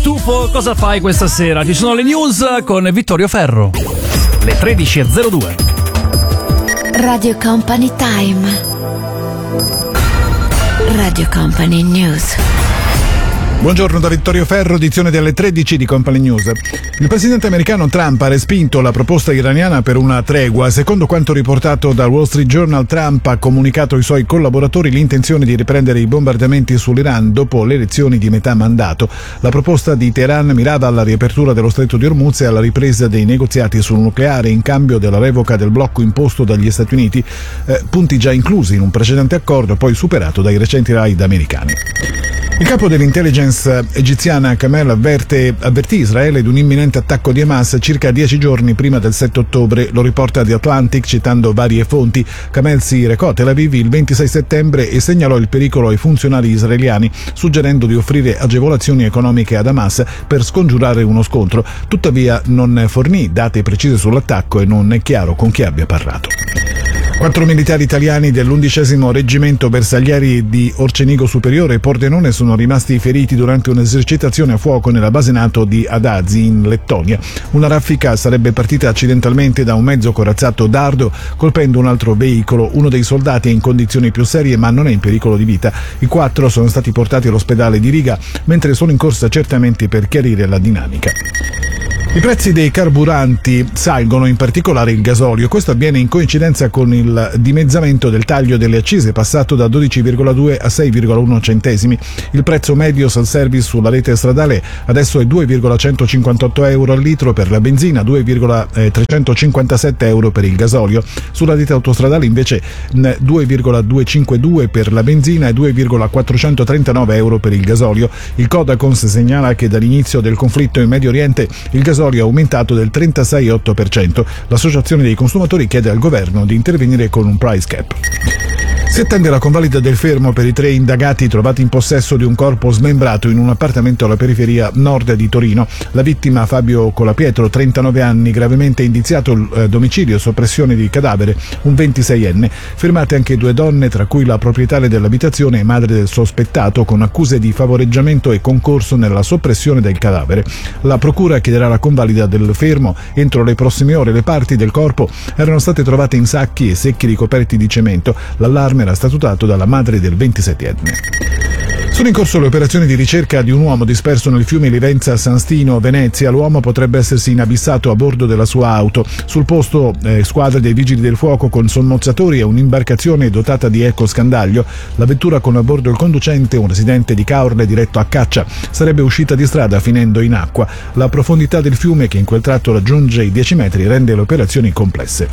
Tartufo, cosa fai questa sera? Ci sono le news con Vittorio Ferro. Le 13:02. Radio Company Time. Radio Company News. Buongiorno da Vittorio Ferro, edizione delle 13 di Company News. Il presidente americano Trump ha respinto la proposta iraniana per una tregua. Secondo quanto riportato dal Wall Street Journal, Trump ha comunicato ai suoi collaboratori l'intenzione di riprendere i bombardamenti sull'Iran dopo le elezioni di metà mandato. La proposta di Teheran mirava alla riapertura dello stretto di Hormuz e alla ripresa dei negoziati sul nucleare in cambio della revoca del blocco imposto dagli Stati Uniti, punti già inclusi in un precedente accordo poi superato dai recenti raid americani. Il capo dell'intelligence egiziana Kamel avvertì Israele di un imminente attacco di Hamas circa 10 giorni prima del 7 ottobre, lo riporta The Atlantic citando varie fonti. Kamel si recò a Tel Aviv il 26 settembre e segnalò il pericolo ai funzionari israeliani, suggerendo di offrire agevolazioni economiche ad Hamas per scongiurare uno scontro. Tuttavia non fornì date precise sull'attacco e non è chiaro con chi abbia parlato. 4 militari italiani dell'11° reggimento bersaglieri di Orcenigo Superiore e Pordenone sono rimasti feriti durante un'esercitazione a fuoco nella base NATO di Adazi in Lettonia. Una raffica sarebbe partita accidentalmente da un mezzo corazzato dardo, colpendo un altro veicolo. Uno dei soldati è in condizioni più serie ma non è in pericolo di vita. I 4 sono stati portati all'ospedale di Riga, mentre sono in corsa accertamenti per chiarire la dinamica. I prezzi dei carburanti salgono, in particolare il gasolio. Questo avviene in coincidenza con il dimezzamento del taglio delle accise, passato da 12,2 a 6,1 centesimi. Il prezzo medio self-service sulla rete stradale adesso è 2,158 euro al litro per la benzina, 2,357 euro per il gasolio. Sulla rete autostradale invece 2,252 per la benzina e 2,439 euro per il gasolio. Il Codacons segnala che dall'inizio del conflitto in Medio Oriente il gasolio è aumentato del 36,8%. L'associazione dei consumatori chiede al governo di intervenire con un price cap. Si attende la convalida del fermo per i 3 indagati trovati in possesso di un corpo smembrato in un appartamento alla periferia nord di Torino. La vittima, Fabio Colapietro, 39 anni, gravemente indiziato domicilio e soppressione di cadavere, un 26enne. Fermate anche 2 donne, tra cui la proprietaria dell'abitazione e madre del sospettato, con accuse di favoreggiamento e concorso nella soppressione del cadavere. La procura chiederà la convalida del fermo. Entro le prossime ore le parti del corpo erano state trovate in sacchi e secchi ricoperti di cemento. L'allarme era statutato dalla madre del 27enne. Sono in corso le operazioni di ricerca di un uomo disperso nel fiume Livenza San Stino, Venezia. L'uomo potrebbe essersi inabissato a bordo della sua auto. Sul posto squadre dei vigili del fuoco con sommozzatori e un'imbarcazione dotata di ecoscandaglio. La vettura con a bordo il conducente, un residente di Caorle diretto a caccia, sarebbe uscita di strada finendo in acqua. La profondità del fiume, che in quel tratto raggiunge i 10 metri, rende le operazioni complesse.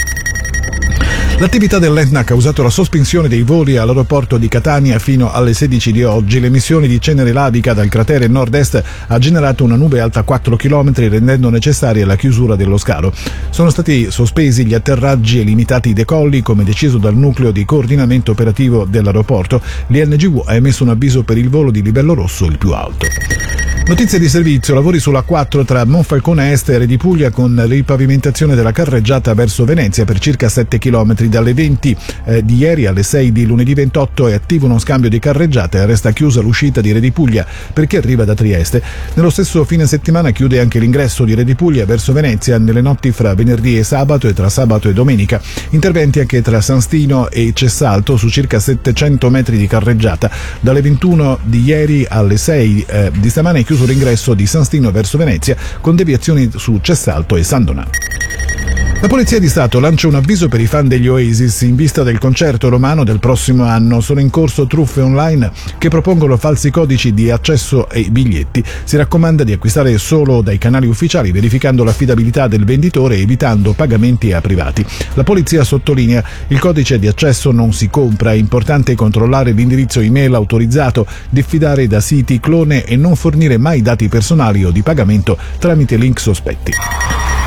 L'attività dell'Etna ha causato la sospensione dei voli all'aeroporto di Catania fino alle 16 di oggi. L'emissione di cenere lavica dal cratere nord-est ha generato una nube alta 4 km, rendendo necessaria la chiusura dello scalo. Sono stati sospesi gli atterraggi e limitati i decolli, come deciso dal nucleo di coordinamento operativo dell'aeroporto. L'INGV ha emesso un avviso per il volo di livello rosso, il più alto. Notizie di servizio: lavori sulla 4 tra Monfalcone Est e Re di Puglia, con ripavimentazione della carreggiata verso Venezia per circa 7 km. Dalle 20 di ieri alle 6 di lunedì 28 è attivo uno scambio di carreggiate e resta chiusa l'uscita di Re di Puglia per chi arriva da Trieste. Nello stesso fine settimana chiude anche l'ingresso di Re di Puglia verso Venezia nelle notti fra venerdì e sabato e tra sabato e domenica. Interventi anche tra San Stino e Cessalto su circa 700 metri di carreggiata. Dalle 21 di ieri alle 6 di stamane è chiuso l'ingresso di San Stino verso Venezia, con deviazioni su Cessalto e San Donato. La Polizia di Stato lancia un avviso per i fan degli Oasis in vista del concerto romano del prossimo anno. Sono in corso truffe online che propongono falsi codici di accesso ai biglietti. Si raccomanda di acquistare solo dai canali ufficiali, verificando l'affidabilità del venditore e evitando pagamenti a privati. La polizia sottolinea: il codice di accesso non si compra, è importante controllare l'indirizzo email autorizzato, diffidare da siti clone e non fornire mai dati personali o di pagamento tramite link sospetti.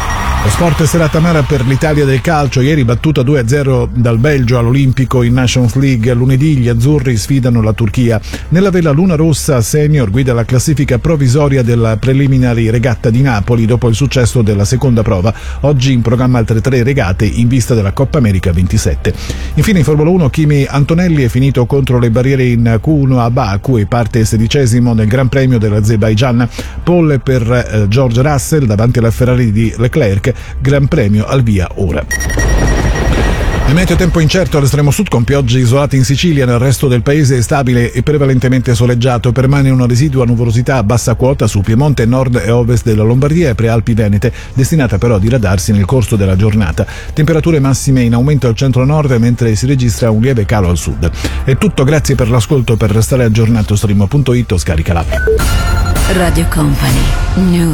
Lo sport serata amara per l'Italia del calcio, ieri battuta 2-0 dal Belgio all'Olimpico in Nations League. Lunedì gli azzurri sfidano la Turchia. Nella vela Luna Rossa Senior guida la classifica provvisoria della preliminary regatta di Napoli dopo il successo della seconda prova. Oggi in programma altre 3 regate in vista della Coppa America 27. Infine in Formula 1 Kimi Antonelli è finito contro le barriere in Q1 a Baku e parte 16° nel Gran Premio dell'Azerbaigian. Pole per George Russell davanti alla Ferrari di Leclerc. Gran Premio al via ora. Il meteo tempo incerto all'estremo sud con piogge isolate in Sicilia, nel resto del paese è stabile e prevalentemente soleggiato. Permane una residua nuvolosità a bassa quota su Piemonte, nord e ovest della Lombardia e prealpi venete, destinata però a diradarsi nel corso della giornata. Temperature massime in aumento al centro-nord mentre si registra un lieve calo al sud. È tutto, grazie per l'ascolto. Per restare aggiornato stream.it o scarica l'app. Radio Company News.